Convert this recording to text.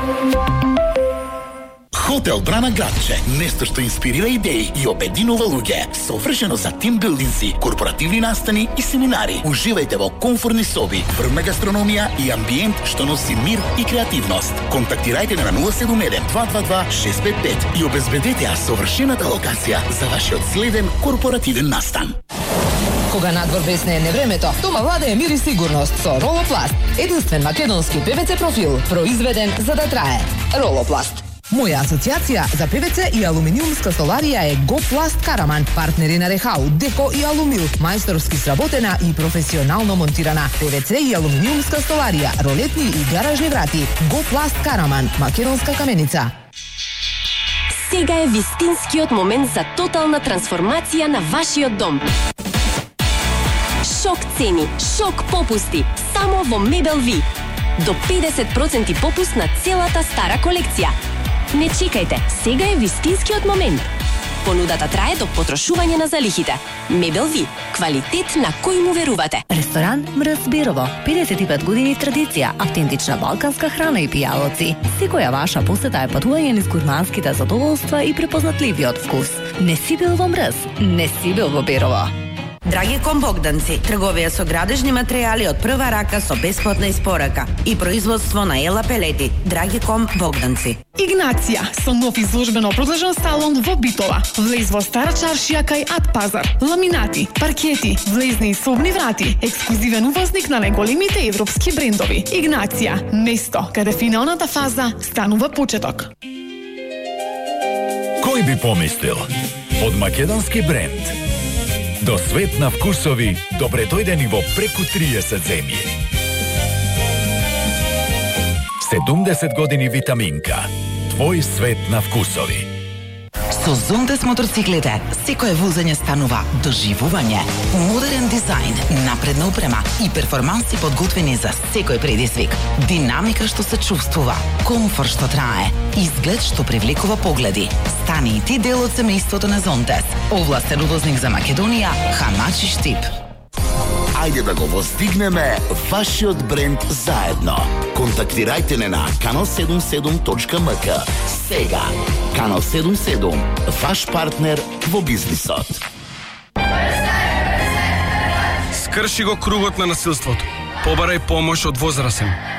Хотел Брана Градче, место што инспирира идеи и обединува луѓе. Совршено за тимбилдинси, корпоративни настани и семинари. Уживајте во комфортни соби, врвна гастрономија и амбиент што носи мир и креативност. Контактирајте на 071-222-655 и обезбедете ја совршената локација за вашиот следен корпоративен настан. Кога надвор беснее невремето, дома владее мир и сигурност со Ролопласт. Единствен македонски ПВЦ профил, произведен за да трае. Ролопласт. Моја асоциација за ПВЦ и алуминиумска столарија е Гопласт Караман, партнери на Рехау, Деко и Алумил, мајсторски сработена и професионално монтирана. ПВЦ и алуминиумска столарија, ролетни и гаражни врати. Гопласт Караман, македонска каменица. Сега е вистинскиот момент за тотална трансформација на вашиот дом. Шок цени, шок попусти, само во Мебел Ви. До 50% попуст на целата стара колекција. Не чекајте, сега е вистинскиот момент. Понудата трае до потрошување на залихите. Мебел Ви, квалитет на кој му верувате. Ресторан Мрз Бирово, 55 години традиција, автентична балканска храна и пијалоци. Секоја ваша посета е патување низ гурманските задоволства и препознатливиот вкус. Не си бил во Мрз, не си бил во Бирово. Драгиком Богданци, трговија со градежни материјали од прва рака со бесплатна испорака и производство на ела пелети. Драгиком Богданци. Игнација со нов изложбено продолжен салон во Битола. Влез во Стара чаршија кај Ат Пазар. Ламинати, паркети, влезни и собни врати. Ексклузивен увозник на најголемите европски брендови. Игнација, место каде финалната фаза станува почеток. Кој би помислил? Од македонски бренд до свет на вкусови, добре дојдени во преку 30 земји. 70 години витаминка. Твој свет на вкусови. Со Зонтес моторциклите, секое возење станува доживување. Модерен дизајн, напредна опрема и перформанси подготвени за секој предизвик. Динамика што се чувствува, комфорт што трае, изглед што привлекува погледи. Стани и ти дел од семејството на Зонтес. Овластен увозник за Македонија, Хамачи Штип. Ајде да го воздигнеме вашиот бренд заедно. Контактирајте не на kanal77.mk. Сега, Канал 77, ваш партнер во бизнисот. Скрши го кругот на насилството. Побарај помош од возрасен.